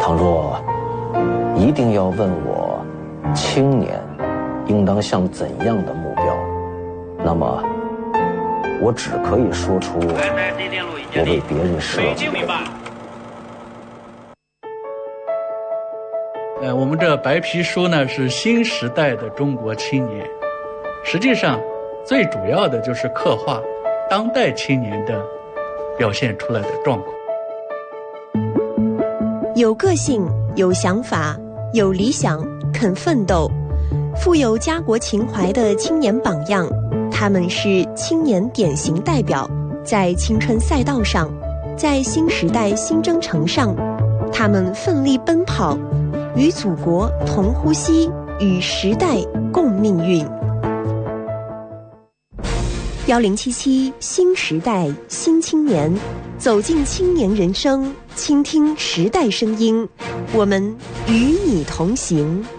倘若一定要问我青年应当向怎样的目标，那么我只可以说出我为别人设计的。 我们这白皮书呢是新时代的中国青年，实际上最主要的就是刻画当代青年的表现出来的状况。 有个性，有想法，有理想，肯奋斗，富有家国情怀的青年榜样，他们是青年典型代表，在青春赛道上，在新时代新征程上，他们奋力奔跑，与祖国同呼吸，与时代共命运。1077新时代新青年，走进青年人生，倾听时代声音，我们与你同行。